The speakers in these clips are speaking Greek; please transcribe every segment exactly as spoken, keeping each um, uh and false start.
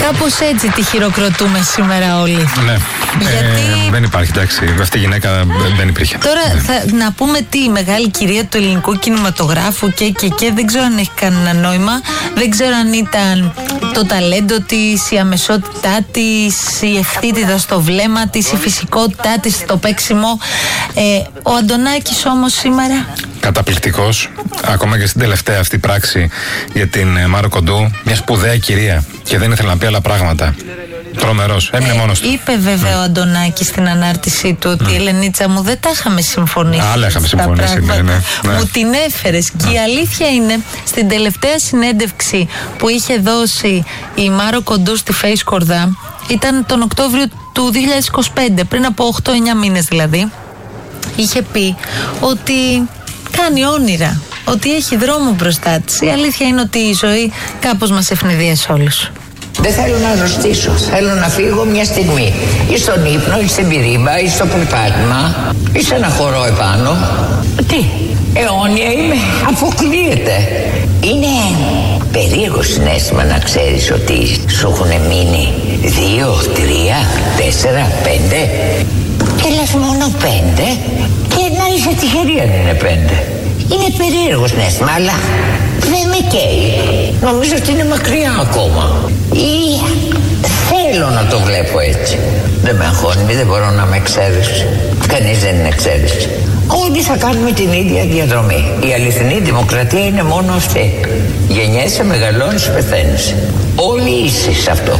Κάπως έτσι τη χειροκροτούμε σήμερα όλοι. Ναι. Γιατί... Ε, δεν υπάρχει, εντάξει. Αυτή η γυναίκα δεν υπήρχε. Τώρα θα, να πούμε τι, η μεγάλη κυρία του ελληνικού κινηματογράφου και, και, και δεν ξέρω αν έχει κανένα νόημα. Δεν ξέρω αν ήταν το ταλέντο της, η αμεσότητά της, η ευθύτητα στο βλέμμα της, η φυσικότητά της στο παίξιμο. Ε, ο Αντωνάκης όμως σήμερα... Καταπληκτικός. Ακόμα και στην τελευταία αυτή πράξη για την Μάρο Κοντού, μια σπουδαία κυρία. Και δεν ήθελε να πει άλλα πράγματα. Τρομερός. Έμεινε ε, μόνος του. Είπε βέβαια mm. ο Αντωνάκης στην ανάρτησή του ότι mm. η Ελενίτσα μου δεν τα είχαμε συμφωνήσει. Άλλα είχαμε συμφωνήσει. Ναι, ναι, ναι. Μου την έφερες. Mm. Και η αλήθεια είναι, στην τελευταία συνέντευξη που είχε δώσει η Μάρο Κοντού στη Face Κορδά, ήταν τον Οκτώβριο του δύο χιλιάδες είκοσι πέντε, πριν από οκτώ εννιά μήνες δηλαδή, είχε πει ότι κάνει όνειρα, ότι έχει δρόμο μπροστά της. Η αλήθεια είναι ότι η ζωή κάπως μας ευνηδίασε όλους. Δεν θέλω να αρρωστήσω. Θέλω να φύγω μια στιγμή. Ή στον ύπνο, ή στην πυρήμπα, ή στο περπάτημα, ή σε ένα χορό επάνω. Τι, αιώνια είμαι. Αποκλείεται. Είναι περίεργο συναίσθημα να ξέρεις ότι σου έχουν μείνει δύο, τρία, τέσσερα, πέντε. Και λες μόνο πέντε. Και να είσαι τυχερή αν είναι πέντε. Είναι περίεργο συναίσθημα, αλλά δεν με καίει. Νομίζω ότι είναι μακριά ακόμα. Ή θέλω να το βλέπω έτσι. Δεν με αγχώνει, δεν μπορώ να με εξαίρεση. Κανείς δεν είναι εξαίρεση. Όλοι θα κάνουμε την ίδια διαδρομή. Η αληθινή δημοκρατία είναι μόνο αυτή. Γεννιέσαι, μεγαλώνεις, πεθαίνεις. Όλοι ίσοι σε αυτό.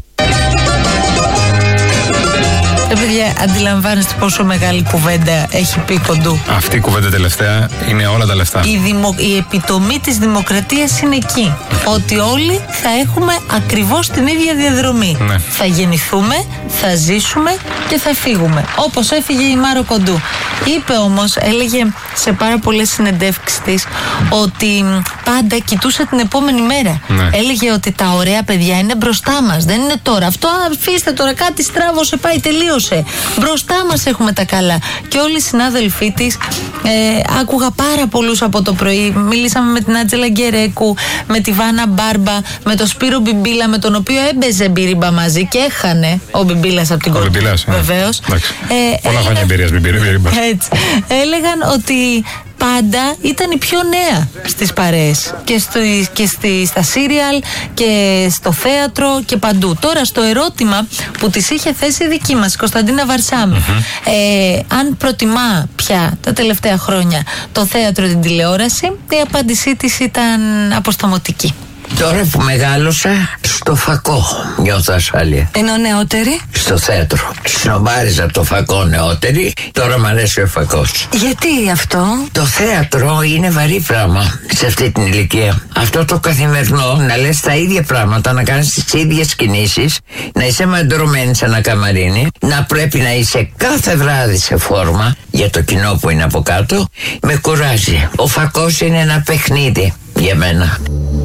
Ρε παιδιά, αντιλαμβάνεστε πόσο μεγάλη κουβέντα έχει πει Κοντού. Αυτή η κουβέντα τελευταία είναι όλα τα λεφτά. Η, δημο... η επιτομή της δημοκρατίας είναι εκεί. Ότι όλοι θα έχουμε ακριβώς την ίδια διαδρομή. Ναι. Θα γεννηθούμε, θα ζήσουμε και θα φύγουμε. Όπως έφυγε η Μάρο Κοντού. Είπε όμως, έλεγε σε πάρα πολλές συνεντεύξεις της, ότι πάντα κοιτούσε την επόμενη μέρα. Ναι. Έλεγε ότι τα ωραία παιδιά είναι μπροστά μας. Δεν είναι τώρα. Αυτό αφήστε τώρα, κάτι στράβωσε, πάει, τελείωσε. Μπροστά μας έχουμε τα καλά. Και όλοι οι συνάδελφοί της, ε, άκουγα πάρα πολλούς από το πρωί. Μιλήσαμε με την Άντζελα Γκερέκου, με τη Βάνα Μπάρμπα, με τον Σπύρο Μπιμπίλα, με τον οποίο έμπαιζε μπυρίμπα μαζί και έχανε ο Μπιμπίλας από την κόρη. Βεβαίως. Ε, Πολλά χρόνια εμπειρίας μπυρίμπα. Έτσι. Έλεγαν ότι πάντα ήταν η πιο νέα στις παρέες και, στο, και στη, στα σύριαλ και στο θέατρο και παντού. Τώρα στο ερώτημα που της είχε θέσει η δική μας, η Κωνσταντίνα Βαρσάμι, mm-hmm. ε, αν προτιμά πια τα τελευταία χρόνια το θέατρο, την τηλεόραση, η απάντησή της ήταν αποστομωτική. Τώρα που μεγάλωσα, στο φακό νιώθω ασφάλεια. Ενώ νεότερη? Στο θέατρο. Σνομπάριζα το φακό νεότερη, τώρα μου αρέσει ο φακός. Γιατί αυτό? Το θέατρο είναι βαρύ πράγμα σε αυτή την ηλικία. Αυτό το καθημερινό, να λες τα ίδια πράγματα, να κάνεις τις ίδιες κινήσεις, να είσαι μαντρωμένη σε ένα καμαρίνι, να πρέπει να είσαι κάθε βράδυ σε φόρμα για το κοινό που είναι από κάτω, με κουράζει. Ο φακός είναι ένα παιχνίδι για μένα.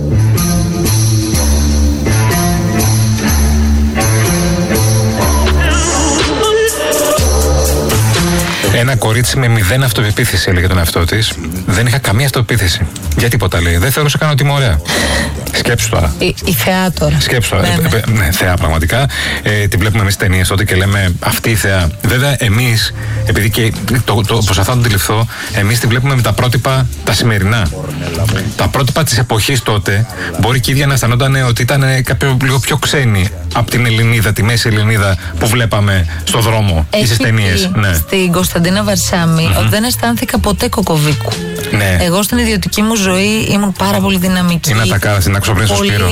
Ένα κορίτσι με μηδέν αυτοπεποίθηση, έλεγε τον εαυτό της. Δεν είχα καμία αυτοπεποίθηση. Για τίποτα, λέει. Δεν θεωρούσα καν ότι είμαι ωραία. Σκέψου τώρα. Η, η θεά τώρα. Σκέψου τώρα. Ναι, ναι. Ε, ε, ναι, θεά πραγματικά. Ε, την βλέπουμε εμείς ταινίες τότε και λέμε αυτή η θεά. Βέβαια, εμείς, επειδή και το, το, προσπαθώ να το αντιληφθώ, εμείς την βλέπουμε με τα πρότυπα τα σημερινά. Τα πρότυπα της εποχής τότε μπορεί και η ίδια να αισθανόταν ότι ήταν κάποιο λίγο πιο ξένη από την Ελληνίδα, τη μέση Ελληνίδα που βλέπαμε στο δρόμο ή στις ταινίες. Ναι. Στην Κωνσταντίνα Βαρσάμι, mm-hmm. δεν αισθάνθηκα ποτέ κοκοβίκου. Ναι. Εγώ στην ιδιωτική μου ζωή ήμουν πάρα πολύ δυναμική. Είναι ατακάρα στην αξιοπρέπεια στο Σπύρο.